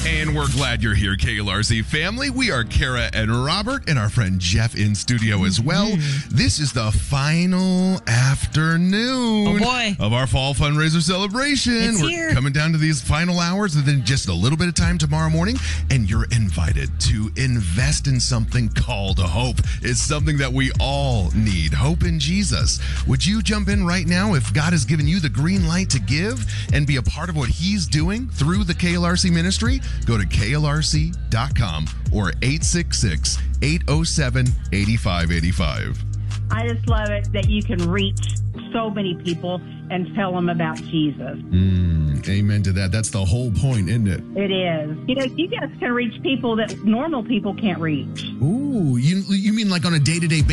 And we're glad you're here, KLRC family. We are Kara and Robert and our friend Jeff in studio as well. This is the final afternoon of our fall fundraiser celebration. We're coming down to these final hours and then just a little bit of time tomorrow morning. And you're invited to invest in something called hope. It's something that we all need. Hope in Jesus. Would you jump in right now if God has given you the green light to give and be a part of what he's doing through the KLRC ministry? Go to klrc.com or 866-807-8585. I just love it that you can reach so many people and tell them about Jesus. Amen to that. That's the whole point, isn't it? It is. You know, you guys can reach people that normal people can't reach. Ooh, you mean like on a day-to-day basis?